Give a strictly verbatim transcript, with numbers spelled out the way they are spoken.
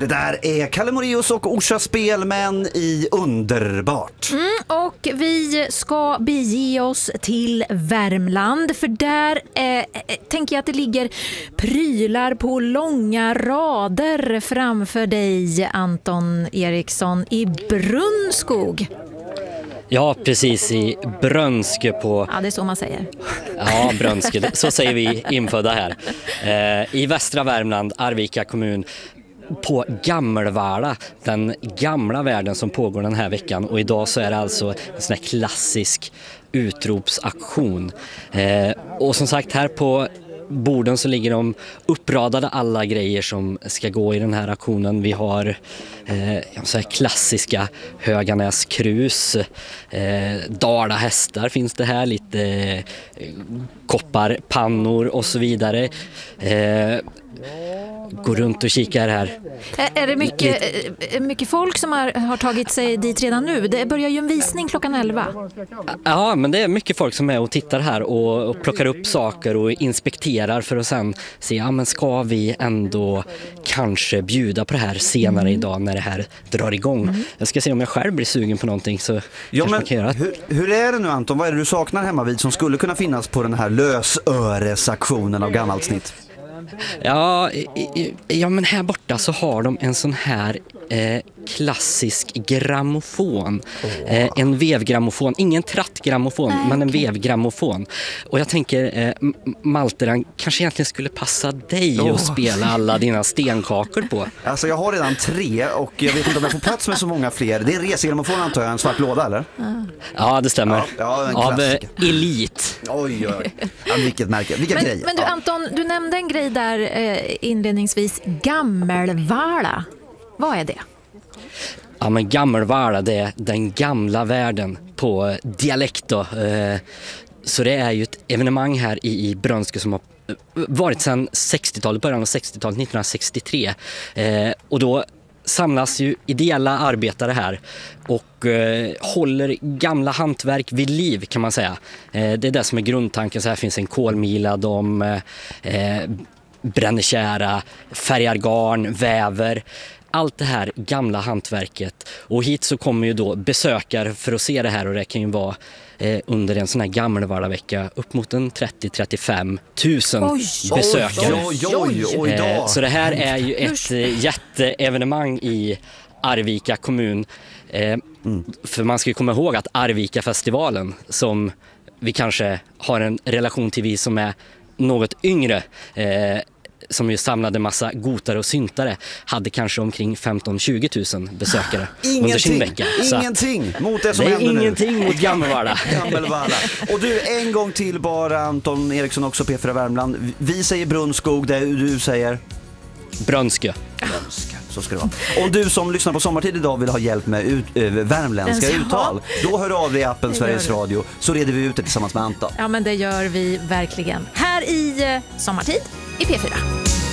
Det där är Kalle Moraeus och Orsa Spelmän i Underbart. Mm, och vi ska bege oss till Värmland, för där eh, tänker jag att det ligger prylar på långa rader framför dig, Anton Eriksson, i Brunnskog. Ja, precis, i Brönske på... Ja, det är så man säger. Ja, Brönske, så säger vi infödda här. Eh, I västra Värmland, Arvika kommun, på Gammelvärla, den gamla världen som pågår den här veckan. Och idag så är det alltså en sån här klassisk utropsaktion. Eh, och som sagt, här på borden så ligger de uppradade alla grejer som ska gå i den här aktionen. Vi har eh, så här klassiska Höganäs krus, eh, Dala hästar finns det här, lite eh, kopparpannor och så vidare. Eh, gå runt och kika här. Är det mycket, mycket folk som har, har tagit sig dit redan nu? Det börjar ju en visning klockan elva. Ja, men det är mycket folk som är och tittar här och, och plockar upp saker och inspekterar för att sen se, ja men ska vi ändå kanske bjuda på det här senare mm. idag när det här drar igång. Mm. Jag ska se om jag själv blir sugen på någonting, så ja, men kan göra. Hur, hur är det nu, Anton? Vad är det du saknar hemma vid som skulle kunna finnas på den här lösöresaktionen av gammalt snitt? Ja, ja, men här borta så har de en sån här eh, klassisk grammofon. Oh. Eh, en vevgrammofon, ingen trattgrammofon, ah, men en okay. vevgrammofon. Och jag tänker, eh, Malte, den kanske egentligen skulle passa dig oh. att spela alla dina stenkakor på. Alltså jag har redan tre och jag vet inte om jag får plats med så många fler. Det är en resegrammofon, antar jag, en svart låda, eller? Ah. Ja, det stämmer. Ja, ja, en av eh, Elit. Oj, oj. Ja, vilket märke, vilka men, grejer. Men du, ja. Anton, du nämnde en grej där eh, inledningsvis, Gammelvärla. Vad är det? Ja, men Gammelvärla, det är den gamla världen på dialekt då. Så det är ju ett evenemang här i, i Brönske som har varit sedan sextiotalet, början av sextiotalet, nittonhundrasextiotre. Och då samlas ju ideella arbetare här och eh, håller gamla hantverk vid liv, kan man säga. Eh, det är det som är grundtanken. Så här finns en kolmila, de eh, bränner kära, färgar garn, väver. Allt det här gamla hantverket. Och hit så kommer ju då besökare för att se det här, och det kan ju vara eh, under en sån här Gammelvärla-vecka upp mot en trettio till trettiofem tusen oj, besökare. Oj, oj, oj, oj, eh, så det här är ju ett eh, jätteevenemang i Arvika kommun. Eh, mm. För man ska ju komma ihåg att Arvika-festivalen, som vi kanske har en relation till, vi som är något yngre, eh, som ju samlade massa gotare och syntare, hade kanske omkring femton till tjugo tusen besökare under sin vecka. Ingenting mot det som det är händer ingenting nu. mot Gammelvärla. Gammelvärla. Och du, en gång till bara, Anton Eriksson, också P fyra Värmland. Vi säger Brunnskog, där du säger Brönske. Brönske. Så ska det vara. Om du som lyssnar på Sommartid idag vill ha hjälp med ut, äh, värmländska ja. uttal, då hör av dig i appen Sveriges Radio, så reder vi ut det tillsammans med Anton. Ja, men det gör vi verkligen. Här i uh, Sommartid i P fyra.